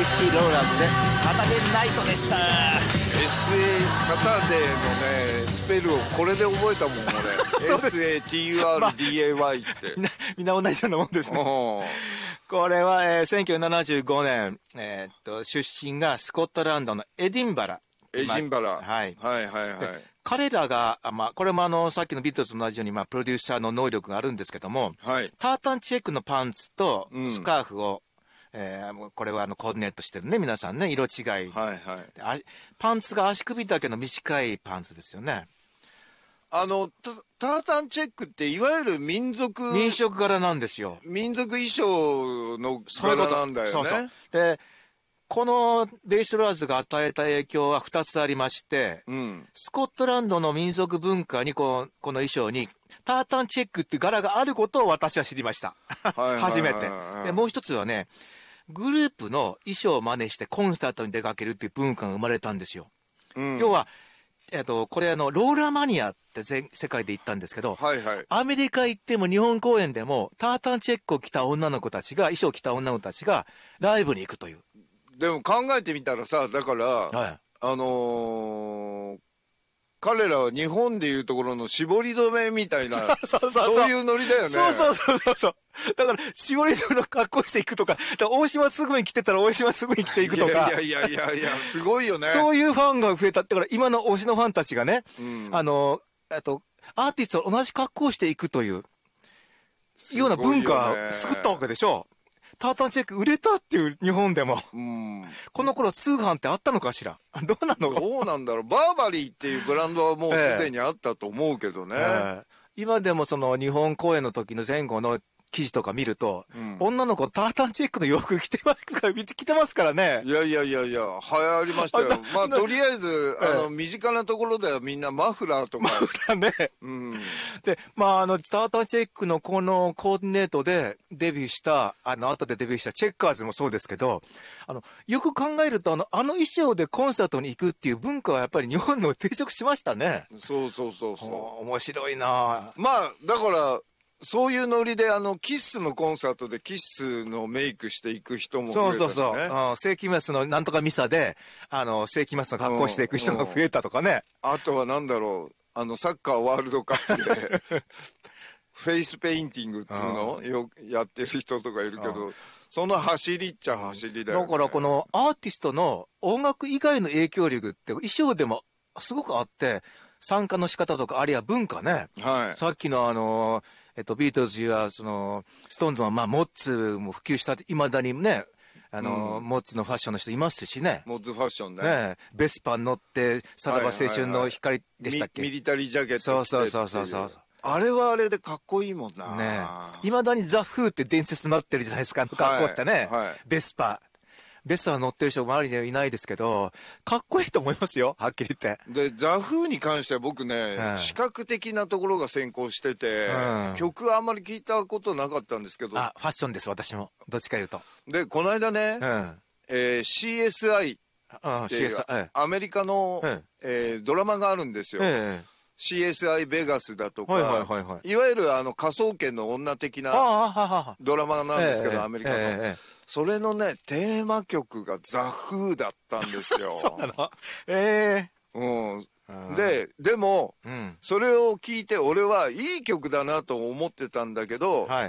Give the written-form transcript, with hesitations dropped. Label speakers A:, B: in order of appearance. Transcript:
A: ST ローラーズでサタデーナイトでした。
B: サタデーのねスペルをこれで覚えたもん俺SATURDAY って、
A: みんな同じようなもんですね。これは、1975年、出身がスコットランドのエディンバラ。
B: はい、はいはいはい。
A: 彼らが、これもさっきのビートルズと同じように、プロデューサーの能力があるんですけども、
B: はい、
A: タータンチェックのパンツとスカーフを、これはコーディネートしてるね、皆さんね、色違い。
B: はいはい。
A: パンツが足首だけの短いパンツですよね。
B: タータンチェックっていわゆる民色
A: 柄なんですよ。
B: 民族衣装の柄なんだよね。
A: そうで、このベイストラーズが与えた影響は2つありまして、スコットランドの民族文化にこの衣装にタータンチェックって柄があることを私は知りました。初めて。で、もう一つはね、グループの衣装を真似してコンサートに出かけるっていう文化が生まれたんですよ。要は、これローラーマニアって世界で言ったんですけど、アメリカ行っても日本公演でもタータンチェックを着た衣装を着た女の子たちがライブに行くという。
B: でも考えてみたらさ、だから、彼らは日本でいうところの絞り染めみたいな、そういうノリだよね。
A: そう。だから、絞り染めの格好していくとか、大島すぐに来てたら大島すぐに着ていくとか。
B: いや、すごいよね。
A: そういうファンが増えた。だから今の推しのファンたちがね、アーティストと同じ格好をしていくという、ような文化を作ったわけでしょ。タータンチェック売れたっていう日本でも。この頃通販ってあったのかしら。どう
B: なんだろう。バーバリーっていうブランドはもうすでにあったと思うけどね。
A: 今でもその日本公演の時の前後の記事とか見ると、女の子タータンチェックの洋服着てますからね。
B: いや、流行りましたよ。とりあえず、身近なところではみんなマフラーとか。
A: マフラーね。で、タータンチェックのこのコーディネートでデビューした、後でデビューしたチェッカーズもそうですけど、よく考えると、衣装でコンサートに行くっていう文化はやっぱり日本の定着しましたね。
B: そう。
A: 面白いな。
B: だから、そういうノリでキッスのコンサートでキッスのメイクしていく人も増えたしね。
A: 世紀末のなんとかミサで世紀末の格好していく人が増えたとかね。
B: あとはなんだろう、サッカーワールドカップでフェイスペインティングっつうのやってる人とかいるけど、その走りっちゃ走りだよね。
A: だからこのアーティストの音楽以外の影響力って衣装でもすごくあって、参加の仕方とかあるいは文化ね。さっきのビートルズやストーンズはモッツも普及したっていまだにね、モッツのファッションの人いますしね。
B: モッツファッションね。
A: ベスパに乗ってさらば青春の光でしたっけ。
B: ミリタリージャケット着て。
A: そう。
B: あれはあれでかっこいいもんな。
A: ねえ。いまだにザ・フーって伝説になってるじゃないですか。格好してね。ベスパ乗ってる人周りにはいないですけど、かっこいいと思いますよ、はっきり言って。
B: で、ザ・フーに関しては僕ね、視覚的なところが先行してて、曲はあんまり聞いたことなかったんですけど。
A: ファッションです、私も。どっちか言うと。
B: で、この間ね、CSI っていうアメリカのドラマがあるんですよ。CSI ベガスだとか、いわゆる科捜研の女的なドラマなんですけど、アメリカの。それのね、テーマ曲がザ・フーだったんですよ。
A: そうなの？
B: でも、それを聞いて俺はいい曲だなと思ってたんだけど、